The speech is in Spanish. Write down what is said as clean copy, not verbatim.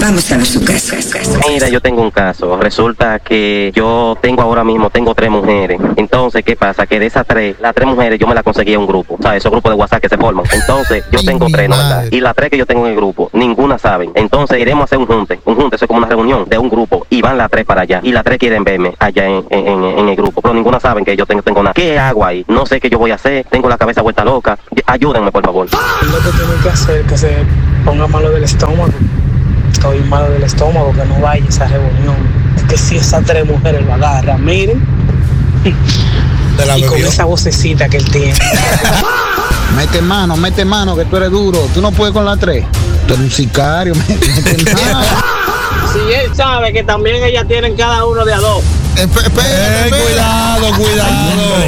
Vamos a ver su caso. Mira, yo tengo un caso. Resulta que yo tengo 3 mujeres. Entonces, ¿qué pasa? Que de esas 3, las 3 mujeres yo me las conseguí en un grupo. ¿Sabes? Esos grupos de WhatsApp que se forman. Entonces, yo tengo 3, ¿no? ¿Verdad? Y las 3 que yo tengo en el grupo, ninguna saben. Entonces, queremos hacer un junte. Un junte, eso es como una reunión de un grupo. Y van las 3 para allá. Y las 3 quieren verme allá en el grupo. Pero ninguna saben que yo tengo nada. ¿Qué hago ahí? No sé qué yo voy a hacer. Tengo la cabeza vuelta loca. Ayúdenme, por favor. Lo que tiene que hacer es que se ponga malo del estómago. Estoy malo del estómago, que no vaya a esa reunión. Es que si esas 3 mujeres lo agarran, miren. Y con esa vocecita que él tiene. Mete mano, que tú eres duro. Tú no puedes con las 3. Tú eres un sicario, mete mano. Si él sabe que también ellas tienen cada uno de a 2. Cuidado.